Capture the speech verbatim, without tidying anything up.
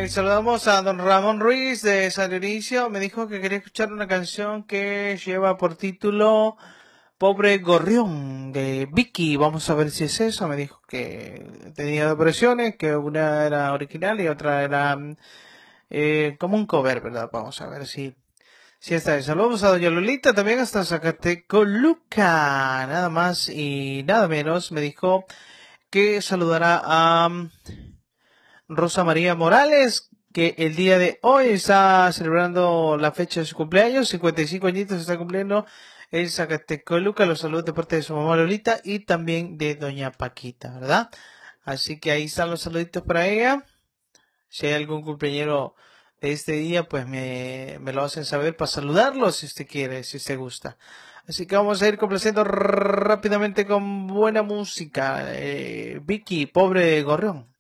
Eh, saludamos a don Ramón Ruiz de San Dionisio. Me dijo que quería escuchar una canción que lleva por título Pobre Gorrión de Vicky. Vamos a ver si es eso. Me dijo que tenía dos versiones, que una era original y otra era eh, como un cover, ¿verdad? Vamos a ver si, si está. Saludos a doña Lolita también hasta Zacatecoluca. Nada más y nada menos. Me dijo que saludará a Rosa María Morales, que el día de hoy está celebrando la fecha de su cumpleaños, cincuenta y cinco añitos está cumpliendo en Zacatecoluca. Los saludos de parte de su mamá Lolita y también de doña Paquita, ¿verdad? Así que ahí están los saluditos para ella. Si hay algún cumpleañero de este día, pues me, me lo hacen saber para saludarlo si usted quiere, si usted gusta. Así que vamos a ir complaciendo rápidamente con buena música. Eh, Vicky, Pobre Gorrión.